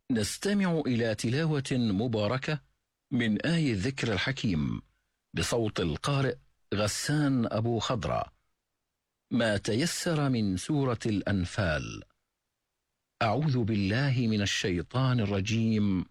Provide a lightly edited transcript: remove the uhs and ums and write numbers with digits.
نستمع إلى تلاوة مباركة من آي الذكر الحكيم بصوت القارئ غسان أبو خضرة. ما تيسر من سورة الأنفال. أعوذ بالله من الشيطان الرجيم.